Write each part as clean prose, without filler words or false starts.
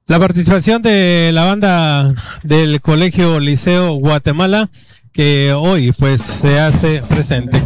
La participación de la banda del Colegio Liceo Guatemala, que hoy pues se hace presente.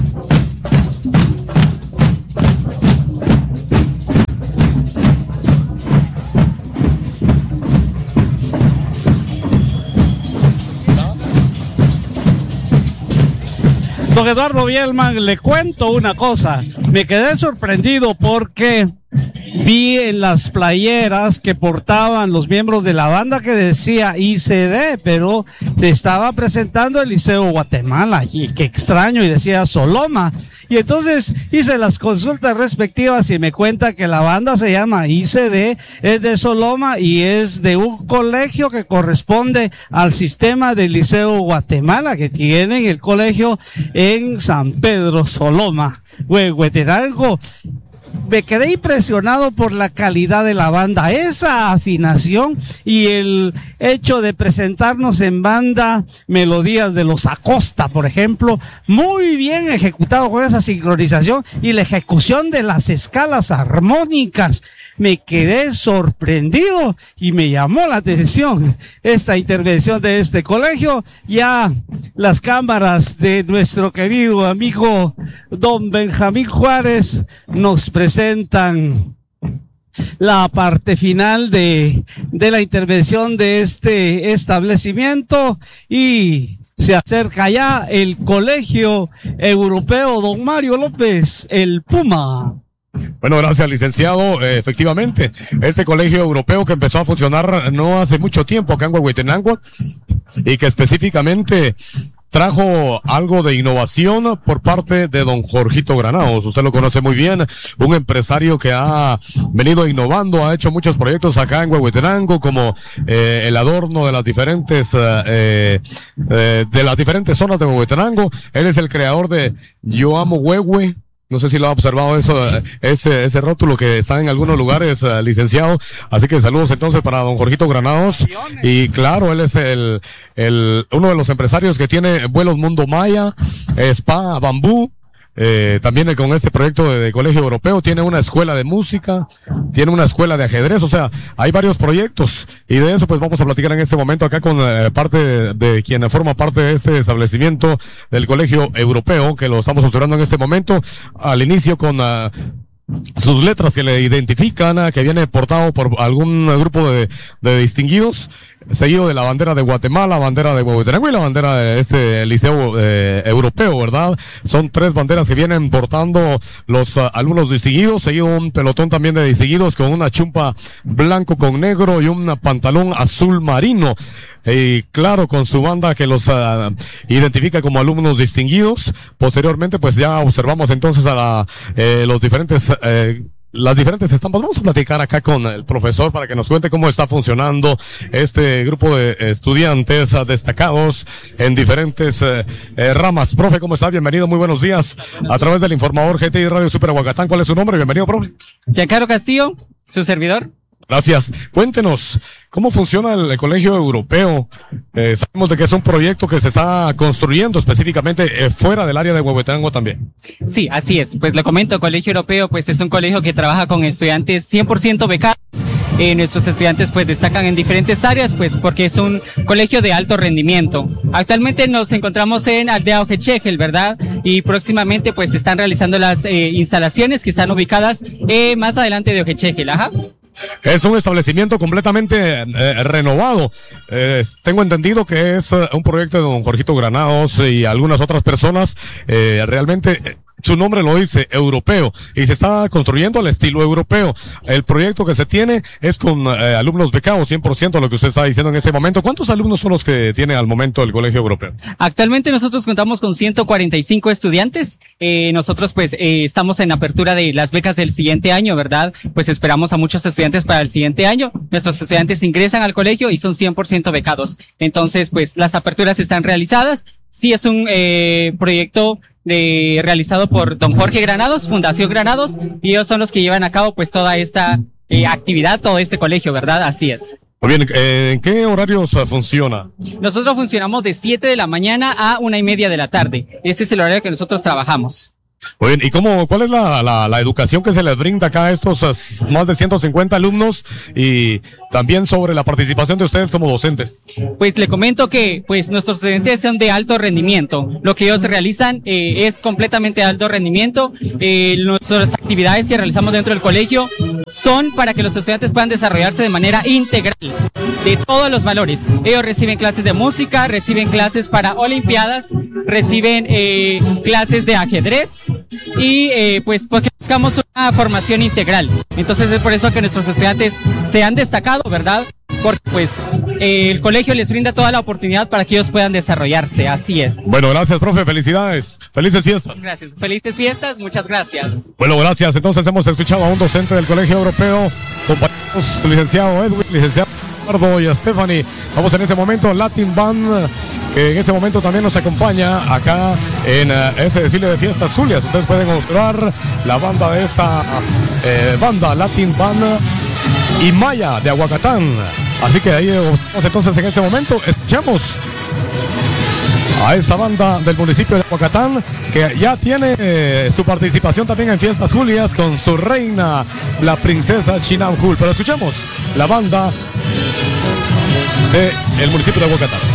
Don Eduardo Bielman, le cuento una cosa. Me quedé sorprendido porque vi en las playeras que portaban los miembros de la banda que decía ICD, pero se estaba presentando el Liceo Guatemala, y qué extraño, y decía Soloma. Y entonces hice las consultas respectivas y me cuenta que la banda se llama ICD, es de Soloma y es de un colegio que corresponde al sistema del Liceo Guatemala, que tienen el colegio en San Pedro Soloma, Huehuetenango. Me quedé impresionado por la calidad de la banda, esa afinación y el hecho de presentarnos en banda melodías de los Acosta, por ejemplo, muy bien ejecutado con esa sincronización y la ejecución de las escalas armónicas. Me quedé sorprendido y me llamó la atención esta intervención de este colegio. Ya las cámaras de nuestro querido amigo don Benjamín Juárez nos presentan la parte final de la intervención de este establecimiento y se acerca ya el Colegio Europeo Don Mario López, el Puma. Bueno, gracias, licenciado. Efectivamente, este colegio europeo que empezó a funcionar no hace mucho tiempo acá en Huehuetenango y que específicamente trajo algo de innovación por parte de don Jorgito Granados. Usted lo conoce muy bien, un empresario que ha venido innovando, ha hecho muchos proyectos acá en Huehuetenango, como el adorno de las diferentes zonas de Huehuetenango. Él es el creador de Yo Amo Huehue. No sé si lo ha observado ese rótulo que está en algunos lugares, licenciado. Así que saludos entonces para don Jorgito Granados. Y claro, él es uno de los empresarios que tiene Vuelos Mundo Maya, Spa Bambú. También con este proyecto de colegio europeo tiene una escuela de música, tiene una escuela de ajedrez, o sea, hay varios proyectos y de eso pues vamos a platicar en este momento acá con parte de quien forma parte de este establecimiento del colegio europeo que lo estamos estudiando en este momento, al inicio con sus letras que le identifican, que viene portado por algún grupo de distinguidos, seguido de la bandera de Guatemala, bandera de Huehuetenango y la bandera de este liceo europeo, ¿verdad? Son tres banderas que vienen portando los alumnos distinguidos, seguido un pelotón también de distinguidos con una chumpa blanco con negro y un pantalón azul marino. Y claro, con su banda que los identifica como alumnos distinguidos. Posteriormente, pues ya observamos entonces a los diferentes las diferentes estampas. Vamos a platicar acá con el profesor para que nos cuente cómo está funcionando este grupo de estudiantes destacados en diferentes ramas. Profe, ¿cómo está? Bienvenido, muy buenos días. A través del informador GTI Radio Super Huacatán, ¿cuál es su nombre? Bienvenido, profe. Giancarlo Castillo, su servidor. Gracias. Cuéntenos, ¿cómo funciona el colegio europeo? Sabemos de que es un proyecto que se está construyendo específicamente fuera del área de Huehuetenango también. Sí, así es. Pues le comento, Colegio Europeo pues es un colegio que trabaja con estudiantes 100% becados. Nuestros estudiantes pues destacan en diferentes áreas pues porque es un colegio de alto rendimiento. Actualmente nos encontramos en Aldea Ojechegel, ¿verdad? Y próximamente pues se están realizando las instalaciones que están ubicadas más adelante de Ojechegel, ajá. Es un establecimiento completamente renovado. Tengo entendido que es un proyecto de don Jorgito Granados y algunas otras personas. Realmente su nombre lo dice, europeo, y se está construyendo al estilo europeo. El proyecto que se tiene es con alumnos becados, 100% lo que usted está diciendo en este momento. ¿Cuántos alumnos son los que tiene al momento el colegio europeo? Actualmente nosotros contamos con 145 estudiantes. Nosotros pues estamos en apertura de las becas del siguiente año, ¿verdad? Pues esperamos a muchos estudiantes para el siguiente año. Nuestros estudiantes ingresan al colegio y son 100% becados. Entonces pues las aperturas están realizadas. Sí es un proyecto realizado por don Jorge Granados, Fundación Granados, y ellos son los que llevan a cabo pues toda esta actividad, todo este colegio, ¿verdad? Así es. Muy bien, ¿en qué horarios funciona? Nosotros funcionamos de 7 de la mañana a 1:30 de la tarde. Este es el horario que nosotros trabajamos. Muy bien, ¿y cuál es la educación que se les brinda acá a estos más de 150 alumnos y también sobre la participación de ustedes como docentes? Pues le comento que pues nuestros estudiantes son de alto rendimiento. Lo que ellos realizan es completamente de alto rendimiento. Nuestras actividades que realizamos dentro del colegio son para que los estudiantes puedan desarrollarse de manera integral de todos los valores. Ellos reciben clases de música, reciben clases para olimpiadas, reciben clases de ajedrez y pues porque buscamos una formación integral. Entonces es por eso que nuestros estudiantes se han destacado, ¿verdad? Porque pues el colegio les brinda toda la oportunidad para que ellos puedan desarrollarse, así es. Bueno, gracias, profe, felicidades, felices fiestas. Gracias, felices fiestas, muchas gracias. Bueno, gracias, entonces hemos escuchado a un docente del Colegio Europeo, compañeros, licenciado Edwin, licenciado Eduardo y a Stephanie. Vamos en ese momento, Latin Band, que en ese momento también nos acompaña acá en ese desfile de fiestas Julias. Ustedes pueden observar la banda de esta banda Latin Band y Maya de Aguacatán. Así que ahí vamos entonces en este momento, escuchemos a esta banda del municipio de Aguacatán que ya tiene su participación también en Fiestas Julias con su reina, la princesa Chinamjul. Pero escuchemos la banda del municipio de Aguacatán.